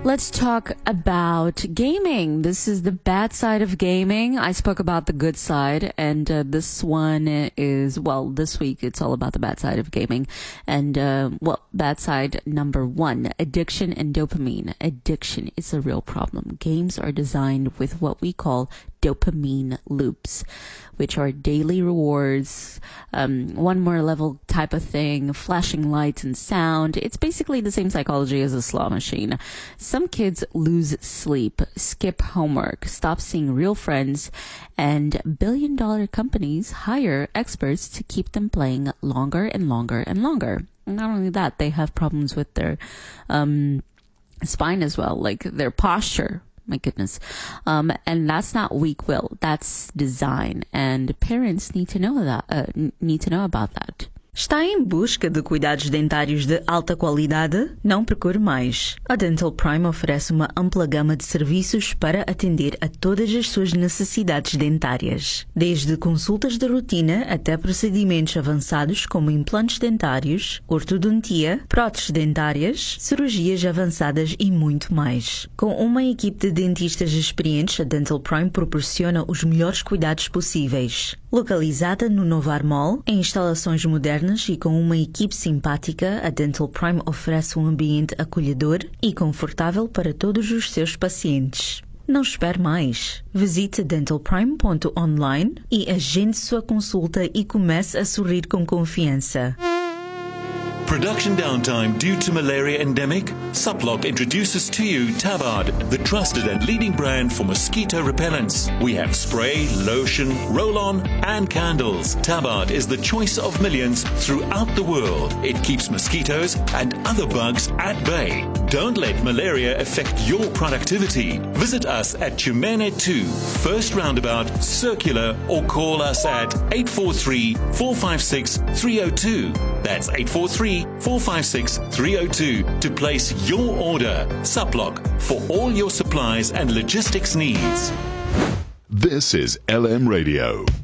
Let's talk about gaming. This is the bad side of gaming. I spoke about the good side, and this one is, well, this week it's all about the bad side of gaming. And, bad side number one, addiction and dopamine. Addiction is a real problem. Games are designed with what we call dopamine loops, which are daily rewards, one more level type of thing, flashing lights and sound. It's basically the same psychology as a slot machine. Some kids lose sleep, skip homework, stop seeing real friends, and billion-dollar companies hire experts to keep them playing longer and longer and longer. Not only that, they have problems with their spine as well, like their posture. My goodness. And that's not weak will. That's design. And parents need to know about that. Está em busca de cuidados dentários de alta qualidade? Não procure mais. A Dental Prime oferece uma ampla gama de serviços para atender a todas as suas necessidades dentárias. Desde consultas de rotina até procedimentos avançados como implantes dentários, ortodontia, próteses dentárias, cirurgias avançadas e muito mais. Com uma equipe de dentistas experientes, a Dental Prime proporciona os melhores cuidados possíveis. Localizada no Novar Mall, em instalações modernas e com uma equipe simpática, a Dental Prime oferece um ambiente acolhedor e confortável para todos os seus pacientes. Não espere mais. Visite dentalprime.online e agende sua consulta e comece a sorrir com confiança. Production downtime due to malaria endemic? Suplock introduces to you Tabard, the trusted and leading brand for mosquito repellents. We have spray, lotion, roll-on and candles. Tabard is the choice of millions throughout the world. It keeps mosquitoes and other bugs at bay. Don't let malaria affect your productivity. Visit us at Chumene 2, First Roundabout, Circular, or call us at 843-456-302. That's 843-456-302 to place your order. Suplock, for all your supplies and logistics needs. This is LM Radio.